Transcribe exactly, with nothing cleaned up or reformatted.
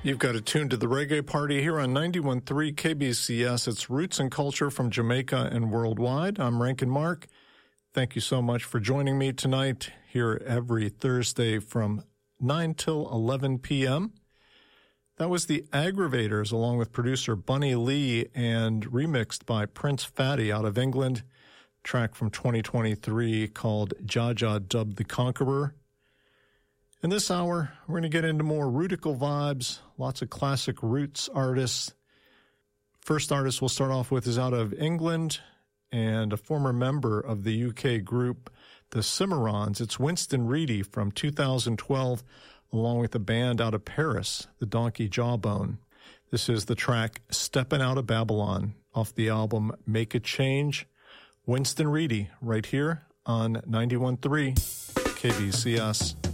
You've got it tuned to the Reggae Party here on ninety-one point three K B C S. It's Roots and Culture from Jamaica and worldwide. I'm Rankin Mark. Thank you so much for joining me tonight here every Thursday from nine till eleven p.m. That was the Aggravators along with producer Bunny Lee and remixed by Prince Fatty out of England. Track from twenty twenty-three called Jaja Dubbed the Conqueror. In this hour, we're going to get into more rootical vibes, lots of classic roots artists. First artist we'll start off with is out of England and a former member of the U K group, the Cimarrons. It's Winston Reedy from two thousand twelve, along with a band out of Paris, the Donkey Jawbone. This is the track Steppin' Out of Babylon off the album Make a Change. Winston Reedy right here on ninety-one point three K B C S.